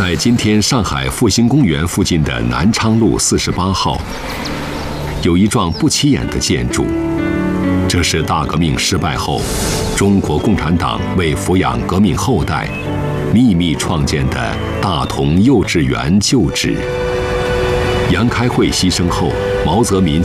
在今天上海复兴公园附近的南昌路48号，有一幢不起眼的建筑，这是大革命失败后，中国共产党为抚养革命后代，秘密创建的大同幼稚园旧址。杨开慧牺牲后，毛泽民